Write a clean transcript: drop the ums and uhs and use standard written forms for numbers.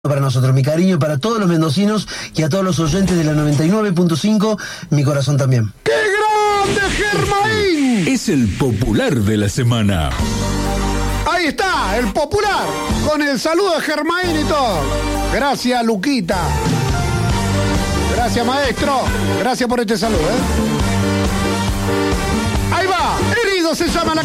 Para nosotros, mi cariño para todos los mendocinos y a todos los oyentes de la 99.5, mi corazón también. ¡Qué grande, Germain! Es el popular de la semana. Ahí está, el popular, con el saludo de Germain y todo. Gracias, Luquita. Gracias, maestro. Gracias por este saludo, Ahí va, Herido se llama la